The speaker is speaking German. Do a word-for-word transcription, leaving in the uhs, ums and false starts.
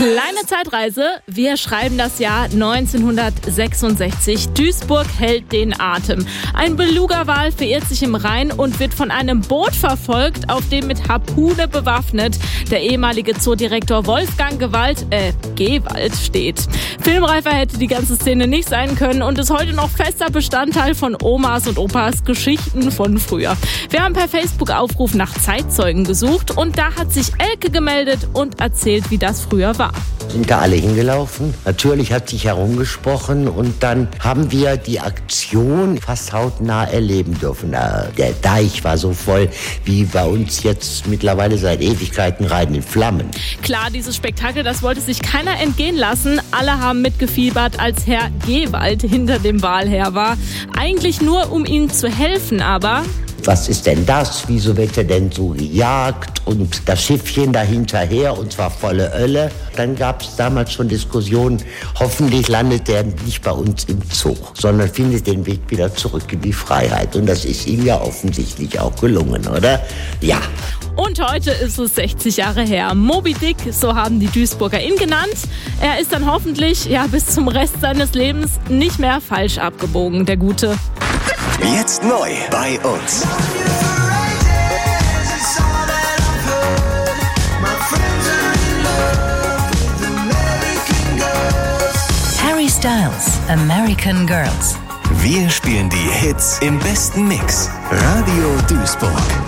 Kleine Zeitreise. Wir schreiben das Jahr neunzehnhundertsechsundsechzig. Duisburg hält den Atem. Ein Beluga-Wal verirrt sich im Rhein und wird von einem Boot verfolgt, auf dem mit Harpune bewaffnet der ehemalige Zoodirektor Wolfgang Gewalt, äh, Gewalt steht. Filmreifer hätte die ganze Szene nicht sein können und ist heute noch fester Bestandteil von Omas und Opas Geschichten von früher. Wir haben per Facebook-Aufruf nach Zeitzeugen gesucht und da hat sich Elke gemeldet und erzählt, wie das früher war. Sind da alle hingelaufen. Natürlich hat sich herumgesprochen und dann haben wir die Aktion fast hautnah erleben dürfen. Der Deich war so voll wie bei uns jetzt mittlerweile seit Ewigkeiten Rhein in Flammen. Klar, dieses Spektakel, das wollte sich keiner entgehen lassen. Alle haben mitgefiebert, als Herr Gewalt hinter dem Wal her war. Eigentlich nur, um ihnen zu helfen, aber... Was ist denn das? Wieso wird er denn so gejagt? Und das Schiffchen dahinterher, und zwar volle Ölle. Dann gab es damals schon Diskussionen, hoffentlich landet er nicht bei uns im Zoo, sondern findet den Weg wieder zurück in die Freiheit. Und das ist ihm ja offensichtlich auch gelungen, oder? Ja. Und heute ist es sechzig Jahre her. Moby Dick, so haben die Duisburger ihn genannt. Er ist dann hoffentlich ja bis zum Rest seines Lebens nicht mehr falsch abgebogen, der Gute. Jetzt neu bei uns. Harry Styles, American Girls. Wir spielen die Hits im besten Mix. Radio Duisburg.